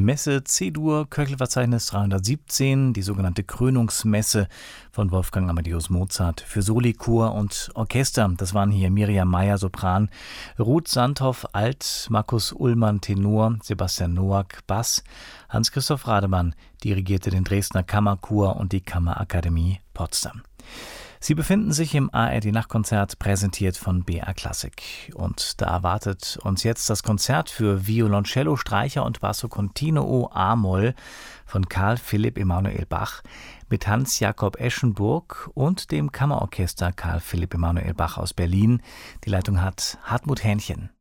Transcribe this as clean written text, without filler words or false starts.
Messe C-Dur, Köchelverzeichnis 317, die sogenannte Krönungsmesse von Wolfgang Amadeus Mozart für Soli, Chor und Orchester. Das waren hier Miriam Meyer, Sopran, Ruth Sandhoff, Alt, Markus Ullmann, Tenor, Sebastian Noack, Bass, Hans-Christoph Rademann dirigierte den Dresdner Kammerchor und die Kammerakademie Potsdam. Sie befinden sich im ARD-Nachtkonzert, präsentiert von BR Classic. Und da erwartet uns jetzt das Konzert für Violoncello, Streicher und Basso Continuo A-Moll von Carl Philipp Emanuel Bach mit Hans-Jakob Eschenburg und dem Kammerorchester Carl Philipp Emanuel Bach aus Berlin. Die Leitung hat Hartmut Hähnchen.